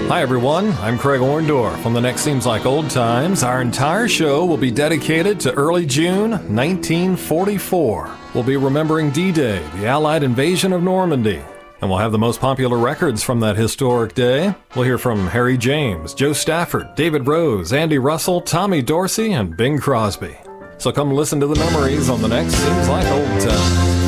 Hi everyone, I'm Craig Orndorff from The Next Seems Like Old Times. Our entire show will be dedicated to early June 1944. We'll be remembering D-Day, the Allied invasion of Normandy. And we'll have the most popular records from that historic day. We'll hear from Harry James, Joe Stafford, David Rose, Andy Russell, Tommy Dorsey, and Bing Crosby. So come listen to the memories on The Next Seems Like Old Times.